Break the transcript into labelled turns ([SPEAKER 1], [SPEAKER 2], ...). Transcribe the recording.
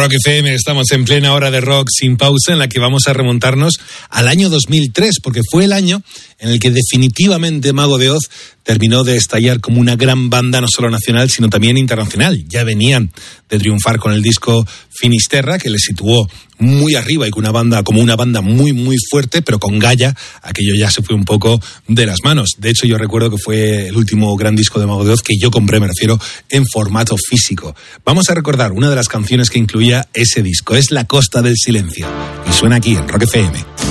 [SPEAKER 1] Rock FM, estamos en plena hora de rock sin pausa en la que vamos a remontarnos al año 2003, porque fue el año en el que definitivamente Mago de Oz terminó de estallar como una gran banda no solo nacional, sino también internacional. Ya venían de triunfar con el disco Finisterra, que les situó muy arriba y con una banda muy, muy fuerte, pero con Gaia aquello ya se fue un poco de las manos. De hecho, yo recuerdo que fue el último gran disco de Mago de Oz que yo compré, me refiero, en formato físico. Vamos a recordar una de las canciones que incluía ese disco. Es La Costa del Silencio y suena aquí en Rock FM.